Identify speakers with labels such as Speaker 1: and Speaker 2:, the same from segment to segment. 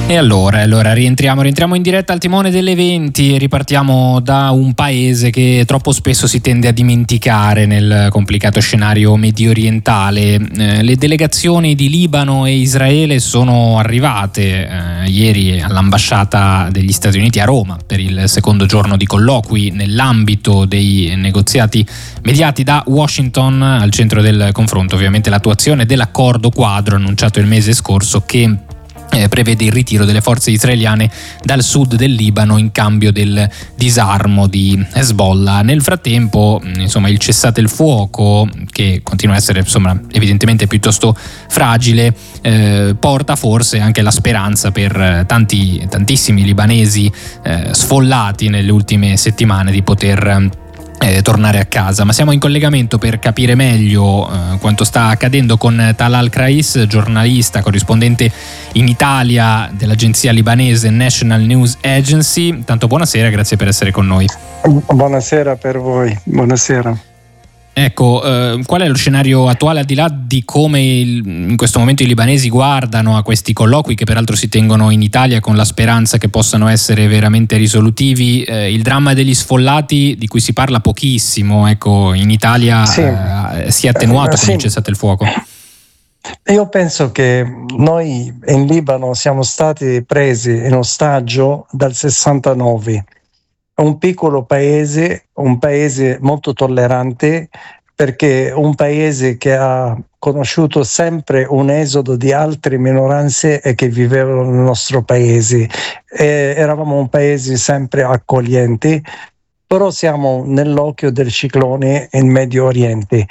Speaker 1: E allora rientriamo in diretta al timone delle 20 e ripartiamo da un paese che troppo spesso si tende a dimenticare nel complicato scenario medio orientale. Le delegazioni di Libano e Israele sono arrivate ieri all'ambasciata degli Stati Uniti a Roma per il secondo giorno di colloqui nell'ambito dei negoziati mediati da Washington. Al centro del confronto ovviamente l'attuazione dell'accordo quadro annunciato il mese scorso che prevede il ritiro delle forze israeliane dal sud del Libano in cambio del disarmo di Hezbollah. Nel frattempo, il cessate il fuoco, che continua a essere evidentemente piuttosto fragile, porta forse anche la speranza per tantissimi libanesi sfollati nelle ultime settimane di poter tornare a casa. Ma siamo in collegamento per capire meglio quanto sta accadendo con Talal Krais, giornalista, corrispondente in Italia dell'agenzia libanese National News Agency. Tanto buonasera, grazie per essere con noi.
Speaker 2: Buonasera per voi, buonasera.
Speaker 1: Ecco, qual è lo scenario attuale, al di là di come in questo momento i libanesi guardano a questi colloqui, che peraltro si tengono in Italia con la speranza che possano essere veramente risolutivi? Il dramma degli sfollati, di cui si parla pochissimo, ecco, in Italia si è attenuato con il cessate il fuoco?
Speaker 2: Io penso che noi in Libano siamo stati presi in ostaggio dal 69. Un piccolo paese, un paese molto tollerante, perché un paese che ha conosciuto sempre un esodo di altre minoranze e che vivevano nel nostro paese. Eravamo un paese sempre accogliente, però siamo nell'occhio del ciclone in Medio Oriente.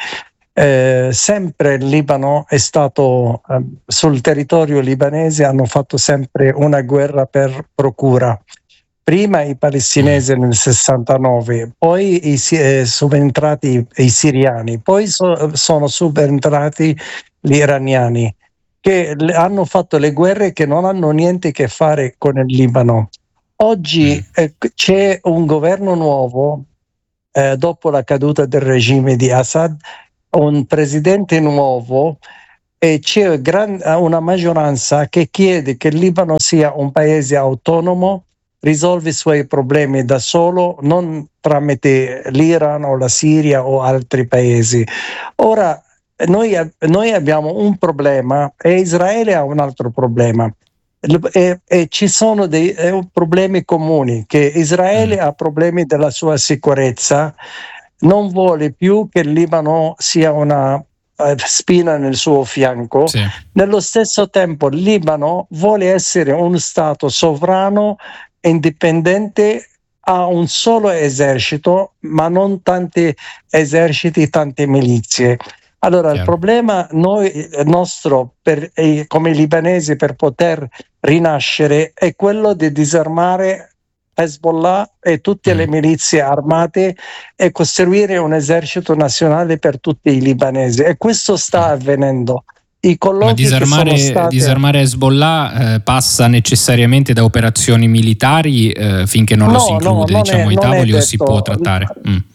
Speaker 2: Sempre il Libano è stato, sul territorio libanese hanno fatto sempre una guerra per procura. Prima i palestinesi nel 69, poi subentrati i siriani, poi sono subentrati gli iraniani, che hanno fatto le guerre che non hanno niente a che fare con il Libano. Oggi c'è un governo nuovo, dopo la caduta del regime di Assad, un presidente nuovo, e c'è una maggioranza che chiede che il Libano sia un paese autonomo, risolve i suoi problemi da solo, non tramite l'Iran o la Siria o altri paesi. Ora noi abbiamo un problema e Israele ha un altro problema. E ci sono dei problemi comuni, che Israele ha problemi della sua sicurezza, non vuole più che il Libano sia una spina nel suo fianco. Sì. Nello stesso tempo il Libano vuole essere uno stato sovrano, indipendente, ha un solo esercito, ma non tanti eserciti, tante milizie. Allora il problema nostro come libanesi per poter rinascere è quello di disarmare Hezbollah e tutte le milizie armate e costruire un esercito nazionale per tutti i libanesi, e questo sta avvenendo. I colloqui
Speaker 1: disarmare Hezbollah passa necessariamente da operazioni militari finché non lo si include ai tavoli, o si può trattare?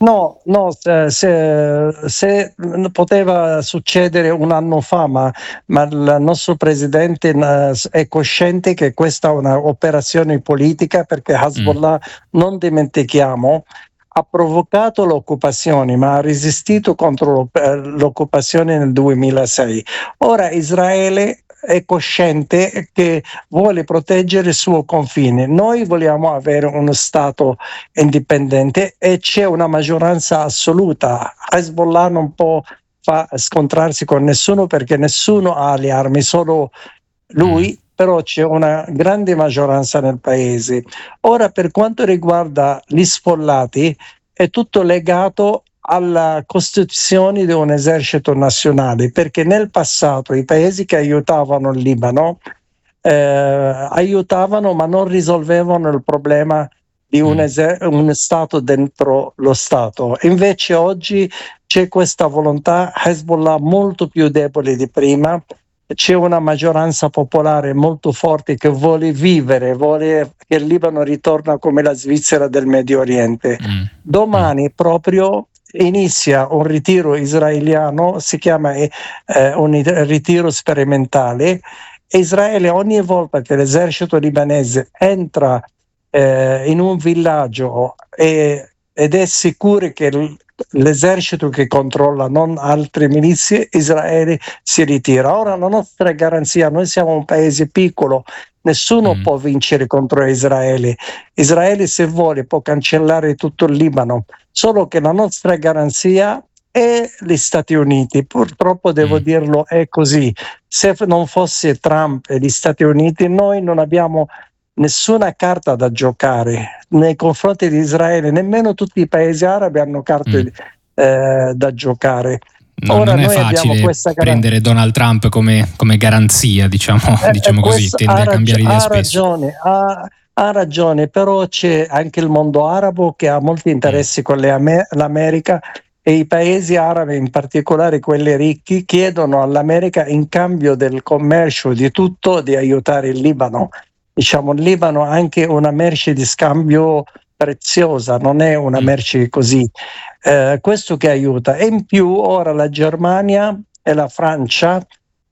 Speaker 2: Se poteva succedere un anno fa, ma il nostro presidente è cosciente che questa è un'operazione politica, perché Hezbollah, non dimentichiamo, ha provocato l'occupazione, ma ha resistito contro l'occupazione nel 2006. Ora Israele è cosciente che vuole proteggere il suo confine. Noi vogliamo avere uno Stato indipendente e c'è una maggioranza assoluta. Hezbollah non può scontrarsi con nessuno, perché nessuno ha le armi, solo lui. Però c'è una grande maggioranza nel paese. Ora, per quanto riguarda gli sfollati, è tutto legato alla costituzione di un esercito nazionale, perché nel passato i paesi che aiutavano il Libano aiutavano, ma non risolvevano il problema di un Stato dentro lo Stato. Invece oggi c'è questa volontà, Hezbollah molto più debole di prima, c'è una maggioranza popolare molto forte che vuole vivere, vuole che il Libano ritorna come la Svizzera del Medio Oriente. Domani proprio inizia un ritiro israeliano, si chiama un ritiro sperimentale, Israele ogni volta che l'esercito libanese entra in un villaggio ed è sicuro che l'esercito che controlla, non altre milizie, Israele si ritira. Ora la nostra garanzia, noi siamo un paese piccolo, nessuno può vincere contro Israele. Israele, se vuole, può cancellare tutto il Libano, solo che la nostra garanzia è gli Stati Uniti. Purtroppo devo dirlo, è così. Se non fosse Trump e gli Stati Uniti, noi non abbiamo nessuna carta da giocare nei confronti di Israele, nemmeno tutti i paesi arabi hanno carte da giocare.
Speaker 1: Ora non è facile prendere Donald Trump come garanzia, diciamo così, tende a cambiare idea spesso.
Speaker 2: Ha ragione, però c'è anche il mondo arabo che ha molti interessi con l'America, e i paesi arabi, in particolare quelli ricchi, chiedono all'America, in cambio del commercio di tutto, di aiutare il Libano. Diciamo, il Libano è anche una merce di scambio preziosa, non è una merce così. Questo che aiuta. E in più ora la Germania e la Francia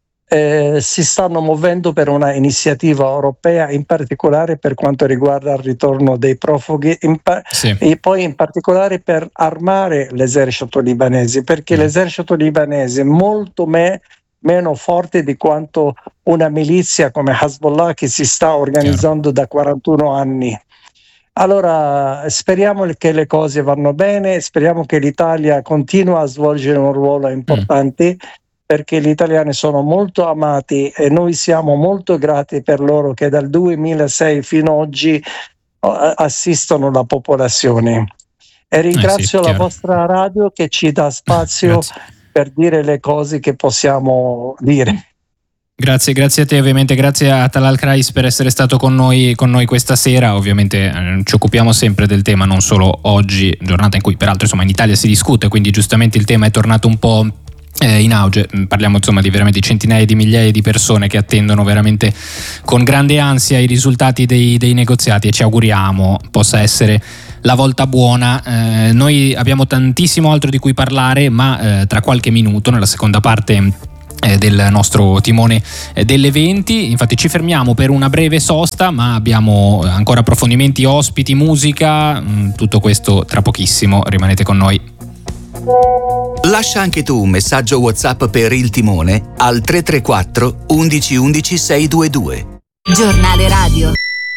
Speaker 2: si stanno muovendo per una iniziativa europea, in particolare per quanto riguarda il ritorno dei profughi, e poi in particolare per armare l'esercito libanese, perché l'esercito libanese è molto meno forte di quanto una milizia come Hezbollah che si sta organizzando da 41 anni. Allora speriamo che le cose vanno bene, speriamo che l'Italia continua a svolgere un ruolo importante, perché gli italiani sono molto amati e noi siamo molto grati per loro che dal 2006 fino ad oggi assistono la popolazione. E ringrazio la vostra radio che ci dà spazio per dire le cose che possiamo dire.
Speaker 1: Grazie a te, ovviamente grazie a Talal Krais per essere stato con noi questa sera. Ovviamente ci occupiamo sempre del tema, non solo oggi, giornata in cui peraltro in Italia si discute, quindi giustamente il tema è tornato un po' in auge. Parliamo di veramente centinaia di migliaia di persone che attendono veramente con grande ansia i risultati dei negoziati, e ci auguriamo possa essere la volta buona. Noi abbiamo tantissimo altro di cui parlare, ma tra qualche minuto, nella seconda parte del nostro timone delle 20, infatti ci fermiamo per una breve sosta, ma abbiamo ancora approfondimenti, ospiti, musica, tutto questo tra pochissimo. Rimanete con noi.
Speaker 3: Lascia anche tu un messaggio WhatsApp per il timone al 334 11 11 622.
Speaker 4: Giornale radio.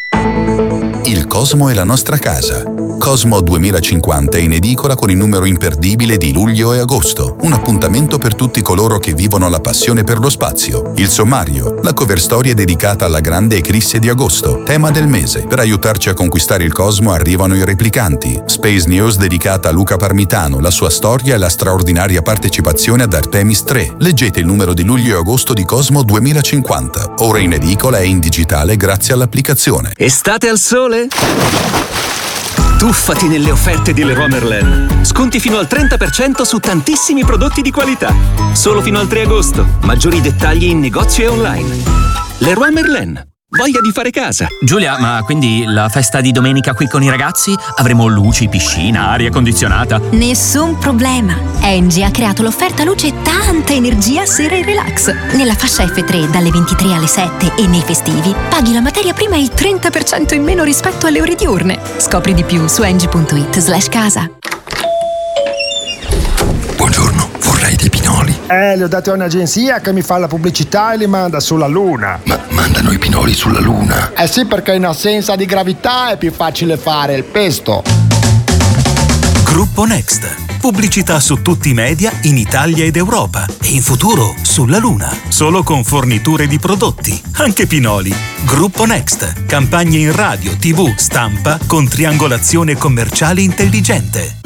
Speaker 5: Il Cosmo è la nostra casa. Cosmo 2050 è in edicola con il numero imperdibile di luglio e agosto. Un appuntamento per tutti coloro che vivono la passione per lo spazio. Il sommario, la cover storia dedicata alla grande eclisse di agosto, tema del mese. Per aiutarci a conquistare il Cosmo arrivano i replicanti. Space News dedicata a Luca Parmitano, la sua storia e la straordinaria partecipazione ad Artemis 3. Leggete il numero di luglio e agosto di Cosmo 2050. Ora in edicola e in digitale grazie all'applicazione.
Speaker 6: Estate al sole? Tuffati nelle offerte di Leroy Merlin. Sconti fino al 30% su tantissimi prodotti di qualità. Solo fino al 3 agosto. Maggiori dettagli in negozio e online. Leroy Merlin. Voglia di fare casa.
Speaker 7: Giulia, ma quindi la festa di domenica qui con i ragazzi? Avremo luci, piscina, aria condizionata?
Speaker 4: Nessun problema. Engie ha creato l'offerta luce e tanta energia sera e relax. Nella fascia F3 dalle 23 alle 7 e nei festivi paghi la materia prima il 30% in meno rispetto alle ore diurne. Scopri di più su engie.it/casa.
Speaker 8: Buongiorno, vorrei dei pinoli.
Speaker 9: Li ho dati a un'agenzia che mi fa la pubblicità e li manda sulla Luna.
Speaker 8: Ma mandano i pinoli sulla Luna?
Speaker 9: Eh sì, perché in assenza di gravità è più facile fare il pesto.
Speaker 10: Gruppo Next. Pubblicità su tutti i media in Italia ed Europa. E in futuro sulla Luna. Solo con forniture di prodotti. Anche pinoli. Gruppo Next. Campagne in radio, TV, stampa con triangolazione commerciale intelligente.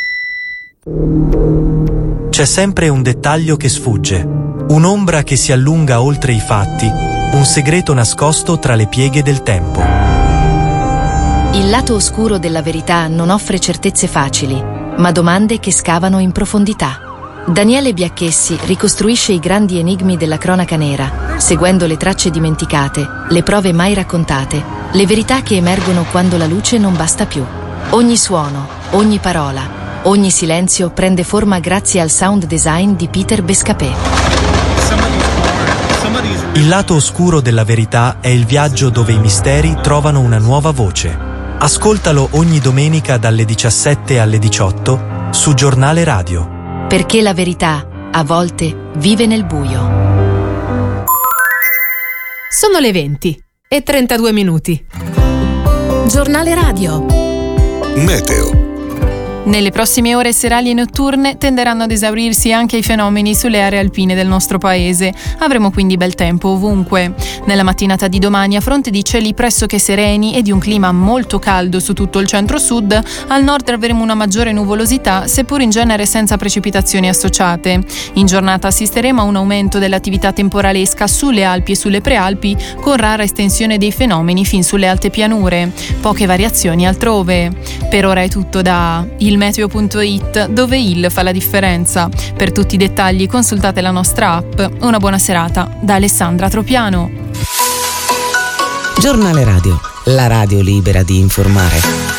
Speaker 11: C'è sempre un dettaglio che sfugge, un'ombra che si allunga oltre i fatti, un segreto nascosto tra le pieghe del tempo.
Speaker 12: Il lato oscuro della verità non offre certezze facili, ma domande che scavano in profondità. Daniele Biacchessi ricostruisce i grandi enigmi della cronaca nera, seguendo le tracce dimenticate, le prove mai raccontate, le verità che emergono quando la luce non basta più. Ogni suono, ogni parola, ogni silenzio prende forma grazie al sound design di Peter Bescapé.
Speaker 11: Il lato oscuro della verità è il viaggio dove i misteri trovano una nuova voce. Ascoltalo ogni domenica dalle 17 alle 18 su Giornale Radio.
Speaker 12: Perché la verità, a volte, vive nel buio.
Speaker 13: Sono le 20:32. Giornale Radio.
Speaker 14: Meteo.
Speaker 15: Nelle prossime ore serali e notturne tenderanno ad esaurirsi anche i fenomeni sulle aree alpine del nostro paese. Avremo quindi bel tempo ovunque. Nella mattinata di domani, a fronte di cieli pressoché sereni e di un clima molto caldo su tutto il centro-sud, al nord avremo una maggiore nuvolosità, seppur in genere senza precipitazioni associate. In giornata assisteremo a un aumento dell'attività temporalesca sulle Alpi e sulle Prealpi, con rara estensione dei fenomeni fin sulle alte pianure. Poche variazioni altrove. Per ora è tutto da ilmeteo.it, dove il fa la differenza. Per tutti i dettagli consultate la nostra app. Una buona serata da Alessandra Tropiano.
Speaker 16: Giornale Radio, la radio libera di informare.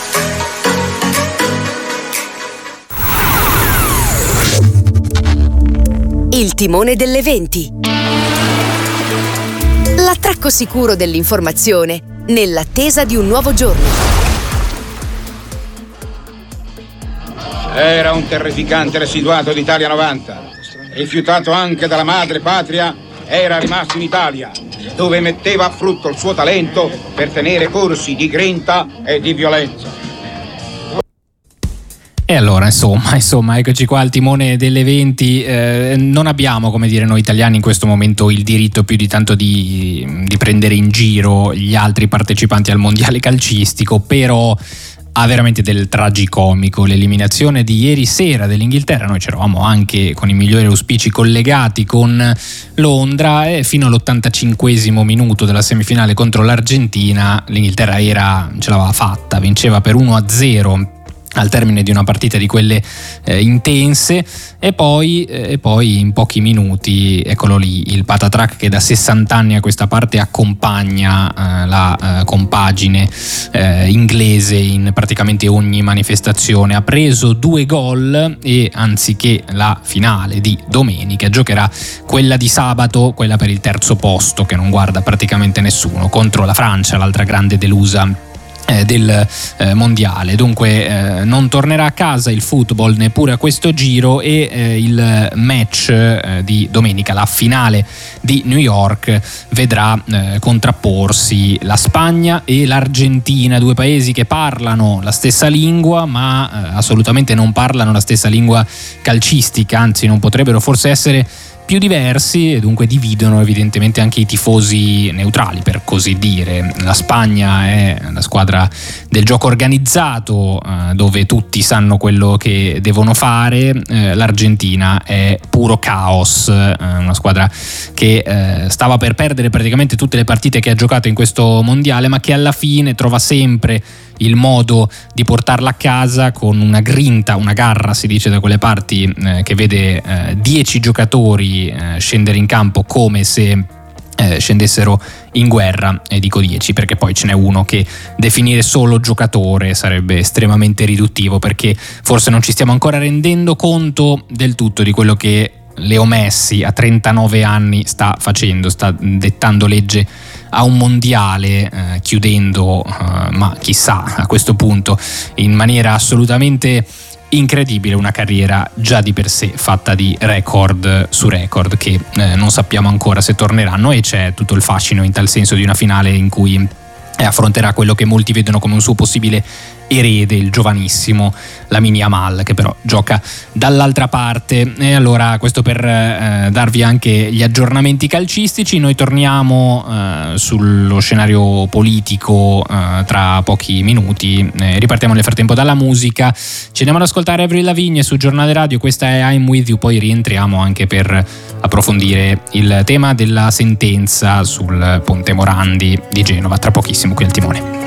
Speaker 17: Il timone delle 20. L'attracco sicuro dell'informazione nell'attesa di un nuovo giorno.
Speaker 18: Era un terrificante residuato d'Italia 90, rifiutato anche dalla madre patria, era rimasto in Italia, dove metteva a frutto il suo talento per tenere corsi di grinta e di violenza.
Speaker 1: E allora, insomma, eccoci qua al timone delle 20. Non abbiamo, come dire, noi italiani in questo momento il diritto più di tanto di prendere in giro gli altri partecipanti al mondiale calcistico, però ha veramente del tragicomico l'eliminazione di ieri sera dell'Inghilterra. Noi c'eravamo anche con i migliori auspici collegati con Londra e fino all'85esimo minuto della semifinale contro l'Argentina l'Inghilterra ce l'aveva fatta, vinceva per 1-0 al termine di una partita di quelle intense e poi in pochi minuti, eccolo lì, il patatrac che da 60 anni a questa parte accompagna la compagine inglese in praticamente ogni manifestazione. Ha preso 2 gol e anziché la finale di domenica giocherà quella di sabato, quella per il terzo posto che non guarda praticamente nessuno, contro la Francia, l'altra grande delusa del mondiale. Dunque non tornerà a casa il football neppure a questo giro e il match di domenica, la finale di New York, vedrà contrapporsi la Spagna e l'Argentina, 2 paesi che parlano la stessa lingua ma assolutamente non parlano la stessa lingua calcistica, anzi non potrebbero forse essere più diversi, e dunque dividono evidentemente anche i tifosi neutrali, per così dire. La Spagna è la squadra del gioco organizzato, dove tutti sanno quello che devono fare. L'Argentina è puro caos, una squadra che stava per perdere praticamente tutte le partite che ha giocato in questo mondiale, ma che alla fine trova sempre il modo di portarla a casa con una grinta, una garra si dice da quelle parti, che vede 10 giocatori scendere in campo come se scendessero in guerra, e dico 10 perché poi ce n'è uno che definire solo giocatore sarebbe estremamente riduttivo, perché forse non ci stiamo ancora rendendo conto del tutto di quello che Leo Messi a 39 anni sta facendo, sta dettando legge a un mondiale, chiudendo, ma chissà a questo punto, in maniera assolutamente incredibile, una carriera già di per sé fatta di record su record che non sappiamo ancora se torneranno, e c'è tutto il fascino in tal senso di una finale in cui affronterà quello che molti vedono come un suo possibile erede, il giovanissimo Lamine Yamal, che però gioca dall'altra parte. E allora, questo per darvi anche gli aggiornamenti calcistici. Noi torniamo sullo scenario politico tra pochi minuti, ripartiamo nel frattempo dalla musica, ci andiamo ad ascoltare Avril Lavigne su Giornale Radio, questa è I'm With You, poi rientriamo anche per approfondire il tema della sentenza sul Ponte Morandi di Genova tra pochissimo qui al timone.